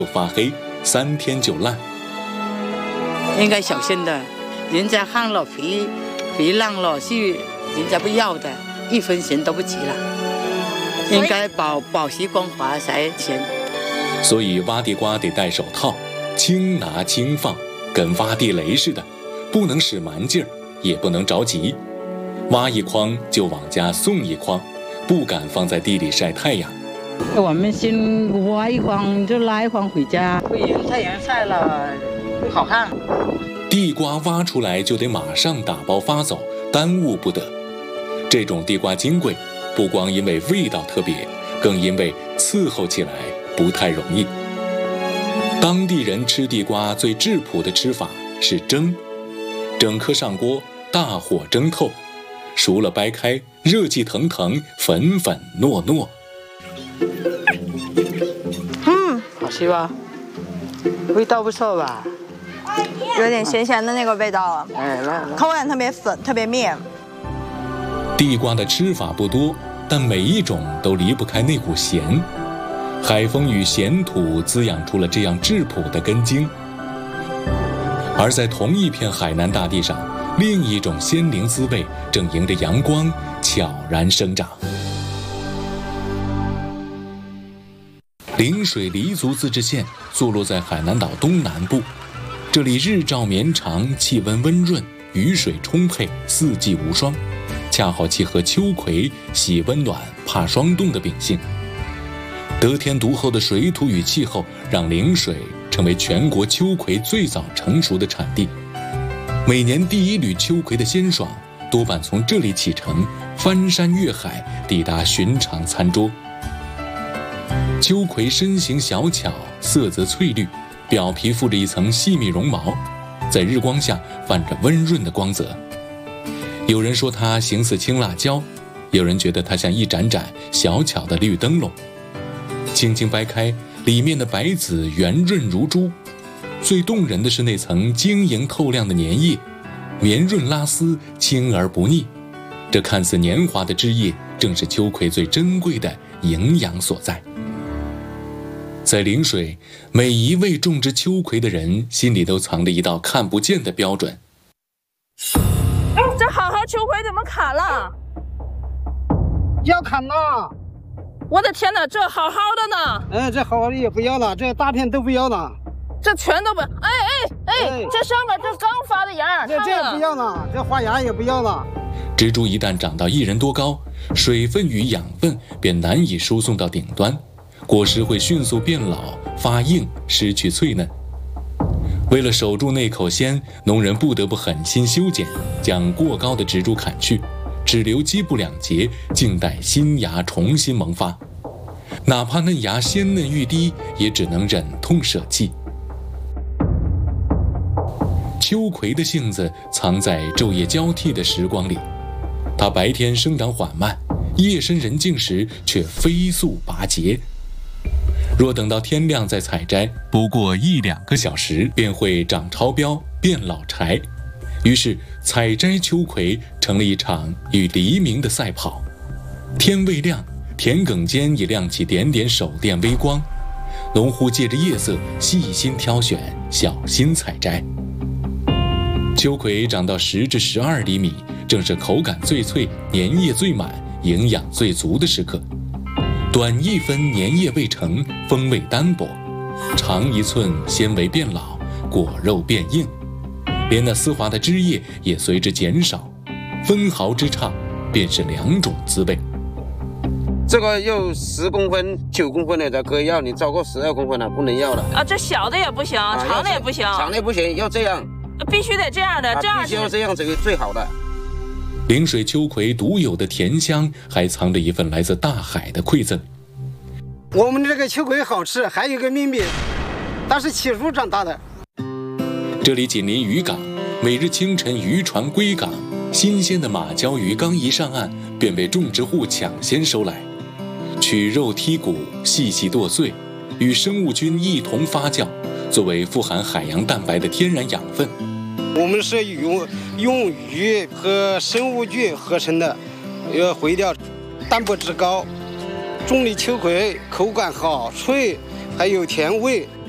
发黑，3天就烂。 应该小心的，人家旱了肥烂了，是人家不要的，1分钱都不值了。应该保持光滑才行。 所以挖地瓜得戴手套，轻拿轻放，跟挖地雷似的，不能使蛮劲儿，也不能着急。挖一筐就往家送一筐，不敢放在地里晒太阳。 我们先挖一筐就拉一筐回家，不然太阳晒了不好看。 地瓜挖出来就得马上打包发走，耽误不得。这种地瓜金贵，不光因为味道特别，更因为伺候起来不太容易。当地人吃地瓜最质朴的吃法是蒸，整颗上锅，大火蒸透，熟了掰开，热气腾腾，粉粉糯糯。 好吃吧？味道不错吧？ 有点咸咸的那个味道了，口感特别粉，特别面。 地瓜的吃法不多，但每一种都离不开那股咸。海风与咸土滋养出了这样质朴的根茎。而在同一片海南大地上，另一种鲜灵滋味正迎着阳光悄然生长。陵水黎族自治县坐落在海南岛东南部，这里日照绵长，气温温润，雨水充沛，四季无霜，恰好契合秋葵喜温暖怕霜冻的秉性。得天独厚的水土与气候，让陵水成为全国秋葵最早成熟的产地。每年第一缕秋葵的鲜爽，多半从这里启程，翻山越海，抵达寻常餐桌。秋葵身形小巧，色泽翠绿，表皮附着一层细密绒毛，在日光下泛着温润的光泽。有人说它形似青辣椒，有人觉得它像一盏盏小巧的绿灯笼。轻轻掰开，里面的白籽圆润如珠，最动人的是那层晶莹透亮的粘液，绵润拉丝，轻而不腻。这看似年华的枝叶，正是秋葵最珍贵的营养所在。在陵水，每一位种植秋葵的人心里都藏着一道看不见的标准。 这好好秋葵怎么砍了？ 要砍了！ 我的天哪，这好好的呢！这好好的也不要了，这大片都不要了。 这全都不……这上面这刚发的芽， 这也不要了，这花芽也不要了。 植株一旦长到1人多高，水分与养分便难以输送到顶端。果实会迅速变老发硬，失去脆嫩。为了守住那口鲜，农人不得不狠心修剪，将过高的植株砍去，只留基部2节，静待新芽重新萌发。哪怕嫩芽鲜嫩欲滴，也只能忍痛舍弃。秋葵的性子藏在昼夜交替的时光里，它白天生长缓慢，夜深人静时却飞速拔节。若等到天亮再采摘，不过1-2个小时便会长超标，变老柴。于是采摘秋葵成了一场与黎明的赛跑。天未亮，田埂间已亮起点点手电微光，农户借着夜色细心挑选，小心采摘。秋葵长到10至12厘米，正是口感最脆、粘液最满、营养最足的时刻。短1分粘液未成，风味单薄；长1寸纤维变老，果肉变硬，连那丝滑的枝叶也随之减少。分毫之差，便是2种滋味。 这个有10公分、9公分的才可以要，你超过12公分了不能要了。 啊，这小的也不行，长的也不行。 长的不行，要这样。 必须得这样的，这样必须要这样，这个最好的。 陵水秋葵独有的甜香，还藏着一份来自大海的馈赠。 我们这个秋葵好吃，还有一个秘密，它是起初长大的。 这里紧邻渔港，每日清晨渔船归港，新鲜的马鲛鱼刚一上岸，便被种植户抢先收来，取肉剔骨，细细剁碎，与生物菌一同发酵，作为富含海洋蛋白的天然养分。 我们是用鱼和生物菌合成的，肥料蛋白质高，种的秋葵口感好脆，还有甜味。